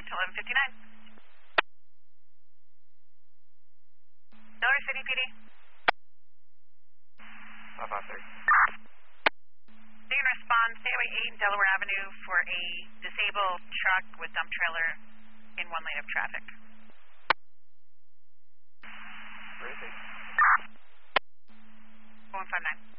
to 11:59. Delaware City PD. 553. They can respond, stay away 8 Delaware Avenue for a disabled truck with dump trailer in one lane of traffic. Where is it? 159.